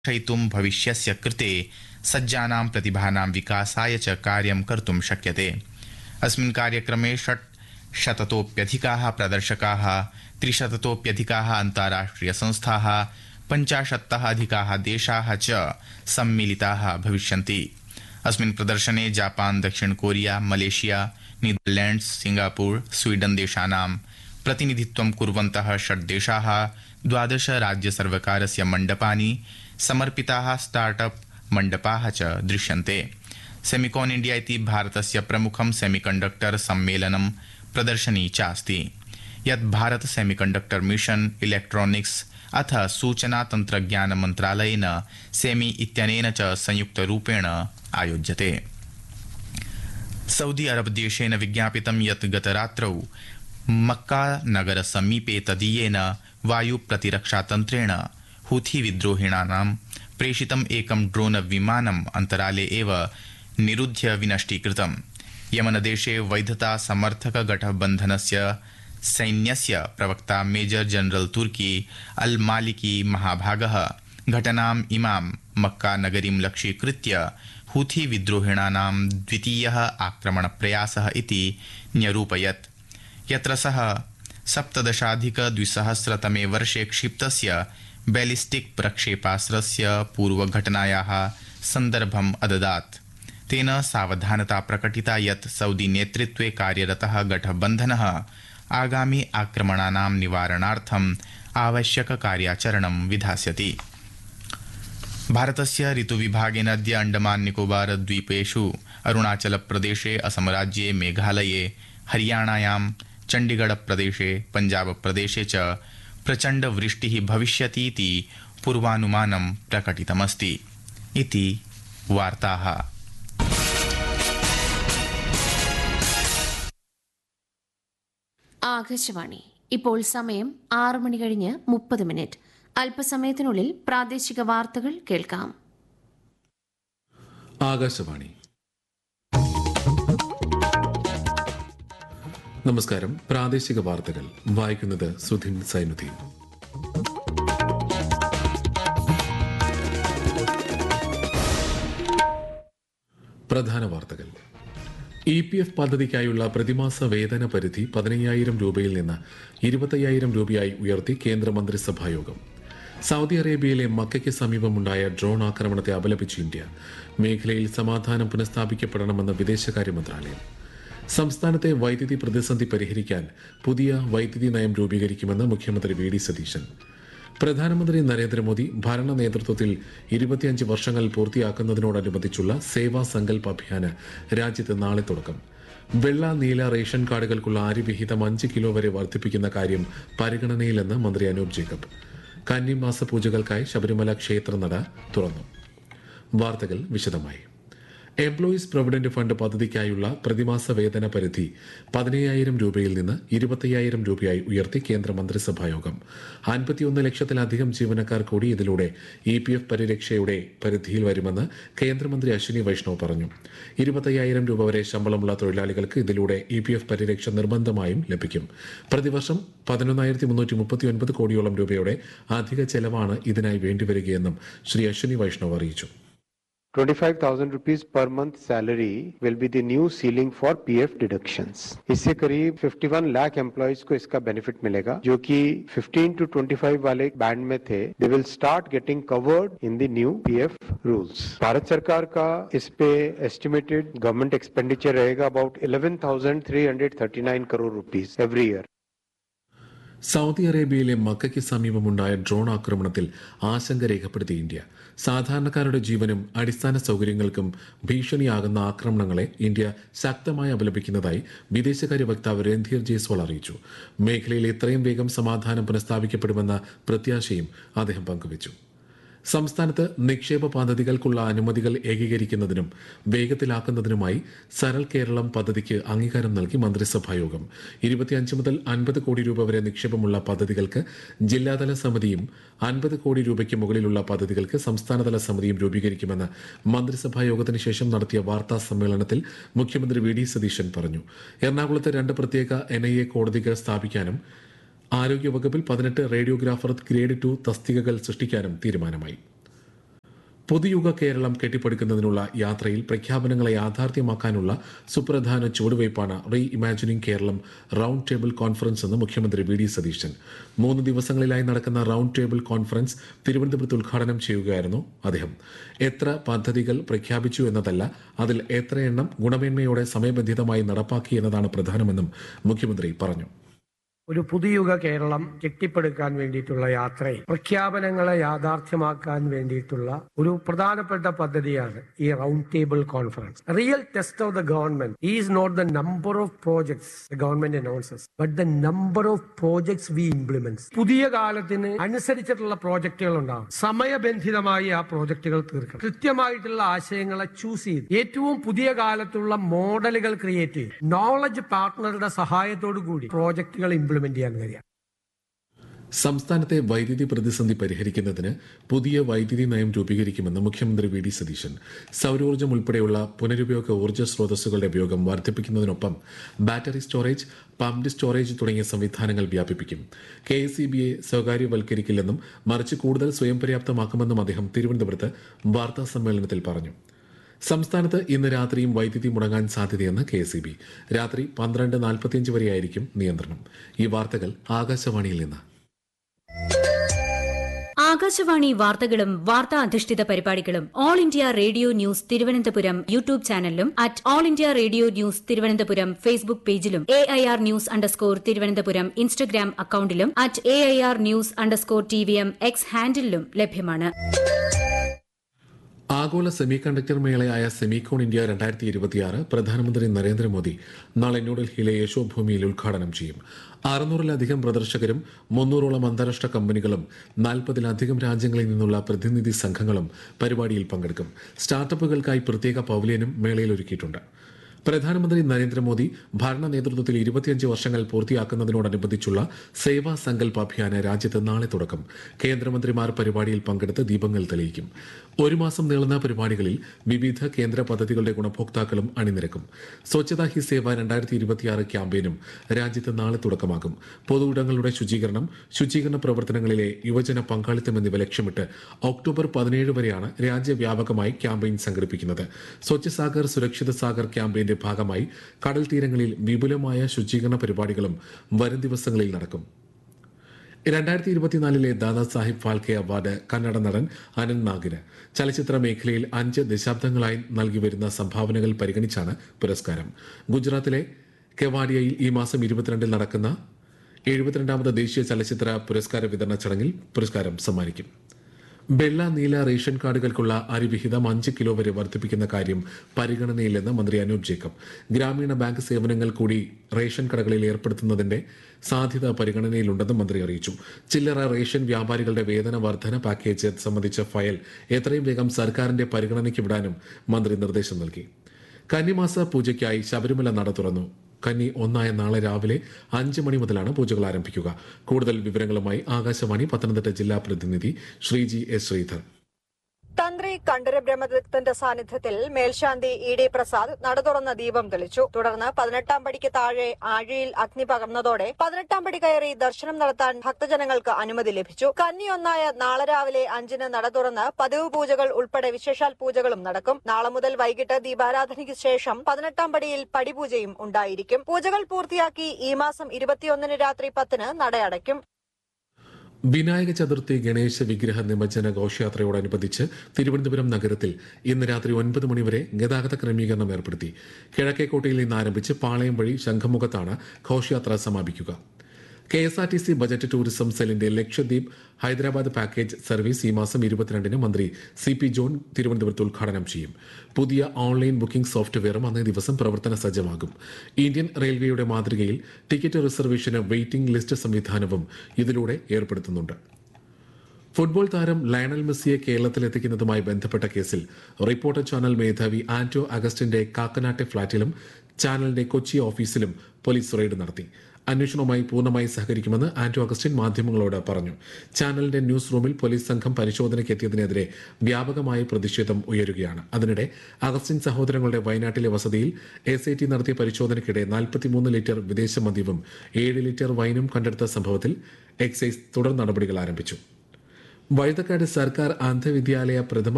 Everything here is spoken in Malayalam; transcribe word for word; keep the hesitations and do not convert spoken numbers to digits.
रक्षयितुं भविष्यस्य कृते सज्जानां प्रतिभानां विकासाय च कार्यं कर्तुं शक्यते। अस्मिन् कार्यक्रमे षट् शततोऽप्यधिकाः प्रदर्शकाः, त्रिशततोऽप्यधिकाः अन्ताराष्ट्रियसंस्थाः, पञ्चाशत्तः अधिकाः देशाः च सम्मिलिताः भविष्यन्ति। अस्मिन् प्रदर्शने जापान, दक्षिण Korea, Malaysia, Netherlands, Singapore, Sweden देशानां प्रतिनिधित्वं कुर्वन्तः षड् देशाः, द्वादश राज्यसर्वकारस्य मण्डपानि, समर्पिताः स्टार्टअप मण्डपाः च दृश्यन्ते। सेमिकॉन इंडिया इति भारतस्य प्रमुखं सेमीकंडक्टर सम्मेलनं प्रदर्शनी चास्ति, यत् भारत सेमीकंडक्टर मिशन, इलेक्ट्रॉनिक्स अथ सूचना तंत्रज्ञान मन्त्रालयेन सेमी इत्यनेन च संयुक्तरूपेण आयोज्यते। सऊदी अरब देशेन विज्ञापितं यत् गतरात्रौ मक्का नगर समीपे तदीयेन वायु प्रतिरक्षातन्त्रेण हूथी विद्रोहिणानां प्रेषितम् एकं ड्रोन विमानम् अन्तराले एव निरुध्य विनष्टीकृतम्। यमनदेशे वैधता समर्थक गठबन्धनस्य सैन्यस्य प्रवक्ता मेजर जनरल तुर्की अल मालिकी महाभागः घटनाम् इमां मक्का नगरीं लक्ष्यीकृत्य हूथी विद्रोहिणानां द्वितीयः आक्रमणप्रयासः इति न्यरूपयत्, यत्र सः सप्तदशाधिकद्विसहस्रतमे वर्षे क्षिप्तस्य बैलिस्टिक प्रक्षेपास्त्रस्य पूर्वघटनायाः सन्दर्भम् अददात्। तेन सावधानता प्रकटिता यत् सऊदी नेतृत्वे कार्यरतः गठबन्धनः आगामि आक्रमणानां निवारणार्थम् आवश्यक कार्याचरणं विधास्यति। भारतस्य ऋतुविभागेन अद्य अंडमान निकोबार द्वीपेषु अरुणाचल प्रदेशे, असम राज्ये, मेघालये, हरियाणायां, चण्डीगढ़ प्रदेशे, पंजाब प्रदेशे च प्रचण्ड वृष्टिः भविष्यति इति पूर्वानुमानं प्रकटितमस्ति। इति वार्ताः। ആകാശവാണി. ഇപ്പോൾ സമയം ആറ് മണി കഴിഞ്ഞ് മുപ്പത് മിനിറ്റ്. അല്പസമയത്തിനുള്ളിൽ പ്രാദേശിക വാർത്തകൾ കേൾക്കാം. ആകാശവാണി. നമസ്കാരം. പ്രാദേശിക വാർത്തകൾ വായിക്കുന്നത് സുധിൻ സൈനുദ്ദീൻ. പ്രധാന വാർത്തകൾ. ഇ പി എഫ് പദ്ധതിക്കായുള്ള പ്രതിമാസ വേതന പരിധി പതിനയ്യായിരം രൂപയിൽ നിന്ന് ഇരുപത്തയ്യായിരം രൂപയായി ഉയർത്തി കേന്ദ്രമന്ത്രിസഭായോഗം. സൗദി അറേബ്യയിലെ മക്കയ്ക്ക് സമീപമുണ്ടായ ഡ്രോൺ ആക്രമണത്തെ അപലപിച്ച് ഇന്ത്യ. മേഖലയിൽ സമാധാനം പുനഃസ്ഥാപിക്കപ്പെടണമെന്ന് വിദേശകാര്യ മന്ത്രാലയം. സംസ്ഥാനത്തെ വൈദ്യുതി പ്രതിസന്ധി പരിഹരിക്കാൻ പുതിയ വൈദ്യുതി നയം രൂപീകരിക്കുമെന്ന് മുഖ്യമന്ത്രി വി ഡി സതീശൻ. പ്രധാനമന്ത്രി നരേന്ദ്രമോദി ഭരണ നേതൃത്വത്തിൽ ഇരുപത്തിയഞ്ച് വർഷങ്ങൾ പൂർത്തിയാക്കുന്നതിനോടനുബന്ധിച്ചുള്ള സേവാ സങ്കൽപ് അഭിയാന് രാജ്യത്ത് നാളെ തുടക്കം. വെള്ള, നീല റേഷൻ കാർഡുകൾക്കുള്ള അരിവിഹിതം അഞ്ച് കിലോ വരെ വർദ്ധിപ്പിക്കുന്ന കാര്യം പരിഗണനയിലെന്ന് മന്ത്രി അനൂപ് ജേക്കബ്. കന്നിമാസ പൂജകൾക്കായി ശബരിമല ക്ഷേത്രനട തുറന്നു. വാർത്തകൾ വിശദമായി. എംപ്ലോയീസ് പ്രൊവിഡന്റ് ഫണ്ട് പദ്ധതിക്കായുള്ള പ്രതിമാസ വേതന പരിധി പതിനയ്യായിരം രൂപയിൽ നിന്ന് ഇരുപത്തയ്യായിരം രൂപയായി ഉയർത്തി കേന്ദ്ര മന്ത്രിസഭായോഗം. അൻപത്തിയൊന്ന് ലക്ഷത്തിലധികം ജീവനക്കാർ കൂടി ഇതിലൂടെ ഇ പി എഫ് പരിരക്ഷയുടെ പരിധിയിൽ വരുമെന്ന് കേന്ദ്രമന്ത്രി അശ്വിനി വൈഷ്ണവ് പറഞ്ഞു. ഇരുപത്തയ്യായിരം രൂപ വരെ ശമ്പളമുള്ള തൊഴിലാളികൾക്ക് ഇതിലൂടെ ഇ പി എഫ് പരിരക്ഷ നിർബന്ധമായും ലഭിക്കും. പ്രതിവർഷം പതിനൊന്നായിരത്തി മുന്നൂറ്റി മുപ്പത്തി ഒൻപത് കോടിയോളം രൂപയുടെ അധിക ചെലവാണ് ഇതിനായി വേണ്ടിവരികയെന്നും ശ്രീ അശ്വിനി വൈഷ്ണവ് അറിയിച്ചു. twenty-five thousand rupees per month salary will be the new ceiling for P F deductions. इससे करीब इक्यावन लाख एम्प्लॉइज को इसका बेनिफिट मिलेगा, जो कि fifteen to twenty-five वाले बैंड में थे. They will start getting covered in the new P F rules. Bharat सरकार का इस पे estimated government expenditure रहेगा about eleven thousand three hundred thirty-nine crore rupees every year. Saudi അറേബ്യയിലെ മക്കയ്ക്ക് സമീപമുണ്ടായ ഡ്രോൺ ആക്രമണത്തിൽ ആശങ്ക രേഖപ്പെടുത്തി ഇന്ത്യ. സാധാരണക്കാരുടെ ജീവനും അടിസ്ഥാന സൗകര്യങ്ങൾക്കും ഭീഷണിയാകുന്ന ആക്രമണങ്ങളെ ഇന്ത്യ ശക്തമായി അപലപിക്കുന്നതായി വിദേശകാര്യ വക്താവ് രൺധീർ ജയ്സ്വാൾ അറിയിച്ചു. മേഖലയിൽ എത്രയും വേഗം സമാധാനം പുനഃസ്ഥാപിക്കപ്പെടുമെന്ന പ്രത്യാശയും അദ്ദേഹം പങ്കുവച്ചു. സംസ്ഥാനത്ത് നിക്ഷേപ പദ്ധതികൾക്കുള്ള അനുമതികൾ ഏകീകരിക്കുന്നതിനും വേഗത്തിലാക്കുന്നതിനുമായി സരൾ കേരളം പദ്ധതിക്ക് അംഗീകാരം നൽകി മന്ത്രിസഭായോഗം. ഇരുപത്തിയഞ്ച് മുതൽ അൻപത് കോടി രൂപ വരെ നിക്ഷേപമുള്ള പദ്ധതികൾക്ക് ജില്ലാതല സമിതിയും അൻപത് കോടി രൂപയ്ക്ക് മുകളിലുള്ള പദ്ധതികൾക്ക് സംസ്ഥാനതല സമിതിയും രൂപീകരിക്കുമെന്ന് മന്ത്രിസഭായോഗത്തിന് ശേഷം നടത്തിയ വാർത്താ സമ്മേളനത്തിൽ മുഖ്യമന്ത്രി വി ഡി സതീശൻ പറഞ്ഞു. എറണാകുളത്ത് രണ്ട് പ്രത്യേക എൻ ഐ എ കോടതികൾ സ്ഥാപിക്കാനും ആരോഗ്യവകുപ്പിൽ പതിനെട്ട് റേഡിയോഗ്രാഫർ ഗ്രേഡ് ടു തസ്തികകൾ സൃഷ്ടിക്കാനും തീരുമാനമായി. പുതുയുഗ കേരളം കെട്ടിപ്പടുക്കുന്നതിനുള്ള യാത്രയിൽ പ്രഖ്യാപനങ്ങളെ യാഥാർത്ഥ്യമാക്കാനുള്ള സുപ്രധാന ചുവടുവയ്പ്പാണ് re imagining Keralam round table conference എന്ന് മുഖ്യമന്ത്രി വി ഡി സതീശൻ. മൂന്ന് ദിവസങ്ങളിലായി നടക്കുന്ന റൌണ്ട് ടേബിൾ കോൺഫറൻസ് തിരുവനന്തപുരത്ത് ഉദ്ഘാടനം ചെയ്യുകയായിരുന്നു അദ്ദേഹം. എത്ര പദ്ധതികൾ പ്രഖ്യാപിച്ചു എന്നതല്ല, അതിൽ എത്ര എണ്ണം ഗുണമേന്മയോടെ സമയബന്ധിതമായി നടപ്പാക്കി എന്നതാണ് പ്രധാനമെന്നും മുഖ്യമന്ത്രി പറഞ്ഞു. ഒരു പുതുയുഗ കേരളം കെട്ടിപ്പടുക്കാൻ വേണ്ടിയിട്ടുള്ള യാത്രയിൽ പ്രഖ്യാപനങ്ങളെ യാഥാർത്ഥ്യമാക്കാൻ വേണ്ടിയിട്ടുള്ള ഒരു പ്രധാനപ്പെട്ട പദ്ധതിയാണ് ഈ round table conference. Real test of the government is not the number of projects the government announces but the number of projects V implement. പുതിയ കാലത്തിന് അനുസരിച്ചിട്ടുള്ള പ്രോജക്റ്റുകൾ ഉണ്ടാകും. സമയബന്ധിതമായി ആ പ്രോജക്റ്റുകൾ തീർക്കണം. കൃത്യമായിട്ടുള്ള ആശയങ്ങളെ ചൂസ് ചെയ്ത് ഏറ്റവും പുതിയ കാലത്തുള്ള മോഡലുകൾ ക്രിയേറ്റ് ചെയ്ത് നോളജ് പാർട്ട്ണറുടെ സഹായത്തോടു കൂടി പ്രോജക്റ്റുകൾ ഇംപ്ലിമെന്റ് ചെയ്യാൻ കഴിയും. സംസ്ഥാനത്തെ വൈദ്യുതി പ്രതിസന്ധി പരിഹരിക്കുന്നതിന് പുതിയ വൈദ്യുതി നയം രൂപീകരിക്കുമെന്ന് മുഖ്യമന്ത്രി വി ഡി സതീശൻ. സൌരോർജ്ജം ഉൾപ്പെടെയുള്ള പുനരുപയോഗ ഊർജ്ജ സ്രോതസ്സുകളുടെ ഉപയോഗം വർദ്ധിപ്പിക്കുന്നതിനൊപ്പം ബാറ്ററി സ്റ്റോറേജ്, പമ്പ്ഡ് സ്റ്റോറേജ് തുടങ്ങിയ സംവിധാനങ്ങൾ വ്യാപിപ്പിക്കും. കെ എസ് ഇ ബിയെ സ്വകാര്യവൽക്കരിക്കില്ലെന്നും മറിച്ച് കൂടുതൽ സ്വയം പര്യാപ്തമാക്കുമെന്നും അദ്ദേഹം തിരുവനന്തപുരത്ത് വാർത്താ സമ്മേളനത്തിൽ പറഞ്ഞു. സംസ്ഥാനത്ത് ഇന്ന് രാത്രിയും വൈദ്യുതി മുടങ്ങാൻ സാധ്യതയെന്ന് കെ എസ് ഇ ബി. രാത്രി പന്ത്രണ്ട് നാൽപ്പത്തിയഞ്ച് വരെയായിരിക്കും നിയന്ത്രണം. ഈ വാർത്തകൾ ആകാശവാണിയിൽ നിന്ന്. ആകാശവാണി വാർത്തകളും വാർത്താ അധിഷ്ഠിത പരിപാടികളും all India radio news Thiruvananthapuram YouTube ചാനലിലും at all India radio news Thiruvananthapuram Facebook പേജിലും A I R news underscore Thiruvananthapuram Instagram അക്കൌണ്ടിലും at A I R news underscore T V M X ഹാൻഡിലും ലഭ്യമാണ്. ആഗോള സെമി കണ്ടക്ടർ മേളയായ സെമികോൺ ഇന്ത്യ രണ്ടായിരത്തി ഇരുപത്തിയാറ് പ്രധാനമന്ത്രി നരേന്ദ്രമോദി നാളെ ന്യൂഡൽഹിയിലെ യശോഭൂമിയിൽ ഉദ്ഘാടനം ചെയ്യും. അറുന്നൂറിലധികം പ്രദർശകരും മുന്നൂറോളം അന്താരാഷ്ട്ര കമ്പനികളും നാൽപ്പതിലധികം രാജ്യങ്ങളിൽ നിന്നുള്ള പ്രതിനിധി സംഘങ്ങളും പരിപാടിയിൽ പങ്കെടുക്കും. സ്റ്റാർട്ടപ്പുകൾക്കായി പ്രത്യേക പവലിയനും മേളയിൽ ഒരുക്കിയിട്ടുണ്ട്. പ്രധാനമന്ത്രി നരേന്ദ്രമോദി ഭരണ നേതൃത്വത്തിൽ ഇരുപത്തിയഞ്ച് വർഷങ്ങൾ പൂർത്തിയാക്കുന്നതിനോടനുബന്ധിച്ചുള്ള സേവാ സങ്കൽപ് അഭിയാന് രാജ്യത്ത് നാളെ തുടക്കം. കേന്ദ്രമന്ത്രിമാർ പരിപാടിയിൽ പങ്കെടുത്ത് ദീപങ്ങൾ തെളിയിക്കും. ഒരു മാസം നീളുന്ന പരിപാടികളിൽ വിവിധ കേന്ദ്ര പദ്ധതികളുടെ ഗുണഭോക്താക്കളും അണിനിരക്കും. സ്വച്ഛതാ ഹി സേവ രണ്ടായിരത്തി ഇരുപത്തിയാറ് ക്യാമ്പയിനും രാജ്യത്ത് നാളെ തുടക്കമാകും. പൊതുയിടങ്ങളുടെ ശുചീകരണം, ശുചീകരണ പ്രവർത്തനങ്ങളിലെ യുവജന പങ്കാളിത്തം എന്നിവ ലക്ഷ്യമിട്ട് ഒക്ടോബർ പതിനേഴ് വരെയാണ് രാജ്യവ്യാപകമായി ക്യാമ്പയിൻ സംഘടിപ്പിക്കുന്നത്. സ്വച്ഛ് സാഗർ സുരക്ഷിത സാഗർ ക്യാമ്പയിന്റെ ഭാഗമായി കടൽ തീരങ്ങളിൽ വിപുലമായ ശുചീകരണ പരിപാടികളും വരും ദിവസങ്ങളിൽ നടക്കും. രണ്ടായിരത്തി ഇരുപത്തിനാലിലെ ദാദാ സാഹിബ് ഫാൽക്കെ അവാർഡ് കന്നഡ നടൻ അനന്ത് നാഗിന്. ചലച്ചിത്ര മേഖലയിൽ അഞ്ച് ദശാബ്ദങ്ങളായി നൽകി വരുന്ന സംഭാവനകൾ പരിഗണിച്ചാണ് പുരസ്കാരം. ഗുജറാത്തിലെ കെവാഡിയയിൽ ഈ മാസം ഇരുപത്തിരണ്ടിൽ നടക്കുന്ന എഴുപത്തിരണ്ടാമത് ദേശീയ ചലച്ചിത്ര പുരസ്കാര വിതരണ ചടങ്ങിൽ പുരസ്കാരം സമ്മാനിക്കും. വെള്ള നീല റേഷൻ കാർഡുകൾക്കുള്ള അരിവിഹിതം അഞ്ച് കിലോ വരെ വർദ്ധിപ്പിക്കുന്ന കാര്യം പരിഗണനയില്ലെന്ന് മന്ത്രി അനൂപ് ജേക്കബ്. ഗ്രാമീണ ബാങ്ക് സേവനങ്ങൾ കൂടി റേഷൻ കടകളിൽ ഏർപ്പെടുത്തുന്നതിന്റെ സാധ്യത പരിഗണനയിലുണ്ടെന്നും മന്ത്രി അറിയിച്ചു. ചില്ലറ റേഷൻ വ്യാപാരികളുടെ വേതന വർധന പാക്കേജ് സംബന്ധിച്ച ഫയൽ എത്രയും വേഗം സർക്കാരിന്റെ പരിഗണനയ്ക്ക് വിടാനും മന്ത്രി നിർദ്ദേശം നൽകി. കന്നിമാസ പൂജയ്ക്കായി ശബരിമല നട തുറന്നു. കന്നി ഒന്നായ നാളെ രാവിലെ അഞ്ച് മണി മുതലാണ് പൂജകൾ ആരംഭിക്കുക. കൂടുതൽ വിവരങ്ങളുമായി ആകാശവാണി പത്തനംതിട്ട ജില്ലാ പ്രതിനിധി ശ്രീജി എസ് ശ്രീധർ. തന്ത്രി കണ്ഠര ബ്രഹ്മദത്തന്റെ സാന്നിധ്യത്തിൽ മേൽശാന്തി ഇ ഡി പ്രസാദ് നട തുറന്ന ദീപം തെളിച്ചു. തുടർന്ന് പതിനെട്ടാം പടിക്ക് താഴെ ആഴിയിൽ അഗ്നി പകർന്നതോടെ പതിനെട്ടാം പടി കയറി ദർശനം നടത്താൻ ഭക്തജനങ്ങൾക്ക് അനുമതി ലഭിച്ചു. കന്നി ഒന്നായ നാളെ രാവിലെ അഞ്ചിന് നട തുറന്ന് പതിവ് പൂജകൾ ഉൾപ്പെടെ വിശേഷാൽ പൂജകളും നടക്കും. നാളെ മുതൽ വൈകിട്ട് ദീപാരാധനയ്ക്ക് ശേഷം പതിനെട്ടാം പടിയിൽ പടിപൂജയും ഉണ്ടായിരിക്കും. പൂജകൾ പൂർത്തിയാക്കി ഈ മാസം ഇരുപത്തിയൊന്നിന് രാത്രി പത്തിന് നടയടയ്ക്കും. വിനായക ചതുർത്ഥി ഗണേശ വിഗ്രഹ നിമജ്ജന ഘോഷയാത്രയോടനുബന്ധിച്ച് തിരുവനന്തപുരം നഗരത്തിൽ ഇന്ന് രാത്രി ഒൻപത് മണിവരെ ഗതാഗത ക്രമീകരണം ഏർപ്പെടുത്തി. കിഴക്കേക്കോട്ടയിൽ നിന്ന് ആരംഭിച്ച് പാളയം വഴി ശംഖുമുഖത്താണ് ഘോഷയാത്ര സമാപിക്കുക. K S R T C budget tourism സെല്ലിന്റെ ലക്ഷദ്വീപ് ഹൈദരാബാദ് പാക്കേജ് സർവീസ് ഈ മാസം ഇരുപത്തിരണ്ടിന് മന്ത്രി സി പി ജോൺ തിരുവനന്തപുരത്ത് ഉദ്ഘാടനം ചെയ്യും. പുതിയ ഓൺലൈൻ ബുക്കിംഗ് സോഫ്റ്റ്വെയറും അന്നേ ദിവസം പ്രവർത്തന സജ്ജമാകും. ഇന്ത്യൻ റെയിൽവേയുടെ മാതൃകയിൽ ടിക്കറ്റ് റിസർവേഷന് വെയിറ്റിംഗ് ലിസ്റ്റ് സംവിധാനവും ഇതിലൂടെ ഏർപ്പെടുത്തുന്നുണ്ട്. ഫുട്ബോൾ താരം ലയണൽ മെസ്സിയെ കേരളത്തിലെത്തിക്കുന്നതുമായി ബന്ധപ്പെട്ട കേസിൽ റിപ്പോർട്ടർ ചാനൽ മേധാവി ആന്റോ അഗസ്റ്റിന്റെ കാക്കനാട്ടെ ഫ്ളാറ്റിലും ചാനലിന്റെ കൊച്ചി ഓഫീസിലും പോലീസ് റെയ്ഡ് നടത്തി. അന്വേഷണവുമായി പൂർണ്ണമായി സഹകരിക്കുമെന്ന് ആന്റോ അഗസ്റ്റിൻ മാധ്യമങ്ങളോട് പറഞ്ഞു. ചാനലിന്റെ ന്യൂസ് റൂമിൽ പോലീസ് സംഘം പരിശോധനയ്ക്ക് എത്തിയതിനെതിരെ വ്യാപകമായ പ്രതിഷേധം ഉയരുകയാണ്. അതിനിടെ അഗസ്റ്റിൻ സഹോദരങ്ങളുടെ വയനാട്ടിലെ വസതിയിൽ എസ് ഐ ടി നടത്തിയ പരിശോധനയ്ക്കിടെ നാൽപ്പത്തിമൂന്ന് ലിറ്റർ വിദേശ മദ്യവും ഏഴ് ലിറ്റർ വൈനും കണ്ടെടുത്ത സംഭവത്തിൽ എക്സൈസ് തുടർ നടപടികൾ ആരംഭിച്ചു. വഴുതക്കാട് സർക്കാർ അന്ധവിദ്യാലയ പ്രഥമ